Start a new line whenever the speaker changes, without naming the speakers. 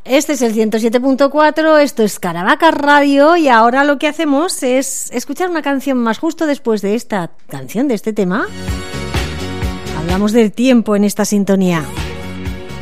Este es el 107.4, esto es Caravaca Radio y ahora lo que hacemos es escuchar una canción más justo después de esta canción, de este tema. Hablamos del tiempo en esta sintonía.